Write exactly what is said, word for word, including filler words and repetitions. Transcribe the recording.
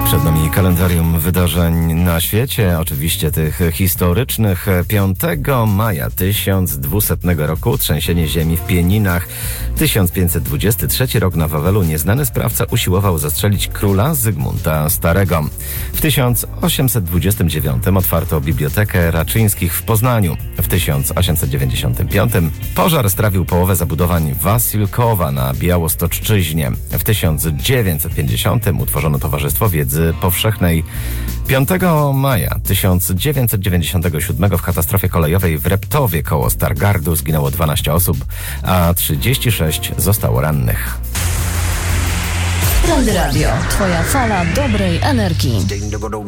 Przed nami kalendarium wydarzeń na świecie, oczywiście tych historycznych. piątego maja tysiąc dwusetnego roku trzęsienie ziemi w Pieninach. tysiąc pięćset dwudziesty trzeci rok na Wawelu nieznany sprawca usiłował zastrzelić króla Zygmunta Starego. W tysiąc osiemset dwudziestym dziewiątym otwarto Bibliotekę Raczyńskich w Poznaniu. W tysiąc osiemset dziewięćdziesiątym piątym pożar strawił połowę zabudowań Wasilkowa na Białostoczczyźnie. W tysiąc dziewięćset pięćdziesiątym utworzono Towarzystwo Wiedzy Powszechnej. piątego maja tysiąc dziewięćset dziewięćdziesiątego siódmego w katastrofie kolejowej w Reptowie koło Stargardu zginęło dwanaście osób, a trzydzieści sześć zostało rannych. Prąd Radio. Twoja fala dobrej energii.